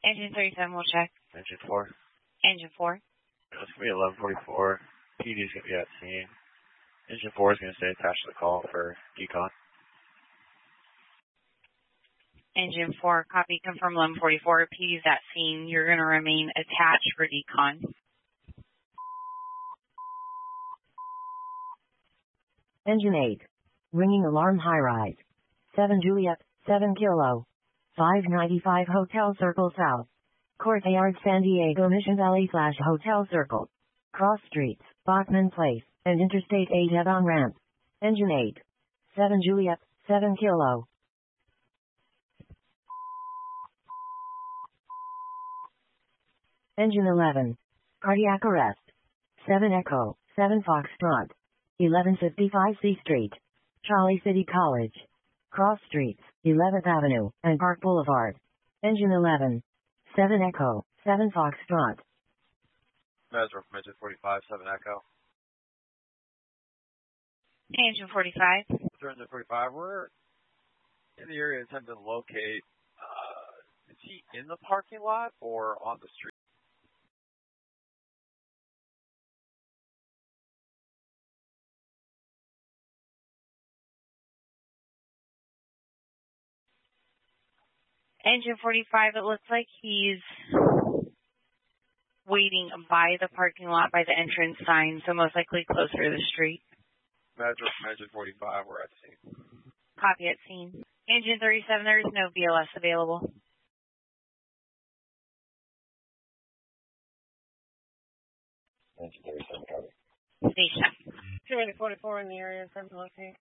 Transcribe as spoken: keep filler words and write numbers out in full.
Engine thirty-seven, we'll check. Engine four. Engine four. It's going to be eleven forty-four. P D is going to be at scene. Engine four is going to stay attached to the call for decon. Engine four, copy, confirm eleven forty-four. P D's at scene. You're going to remain attached for decon. Engine eight. Ringing alarm high rise. seven Juliet, seven Kilo. five ninety-five Hotel Circle South. Courtyard San Diego Mission Valley slash Hotel Circle. Cross Streets, Bachman Place, and Interstate eight head-on ramp. Engine eight. seven Juliet, seven Kilo. Engine eleven. Cardiac arrest. seven Echo, seven Foxtrot. eleven fifty-five C Street. Charlie City College. Cross Streets, eleventh Avenue, and Park Boulevard. Engine eleven. seven Echo, seven Foxtrot. Measure from Engine forty-five, seven Echo. Engine forty-five. Engine forty-five, we're in the area attempting to locate, uh, is he in the parking lot or on the street? Engine forty-five, it looks like he's waiting by the parking lot by the entrance sign, so most likely closer to the street. Measure from Engine forty-five, we're at scene. Copy at scene. Engine thirty-seven, there is no B L S available. Engine thirty-seven, copy. Station. two eighty forty-four in the area, time to locate.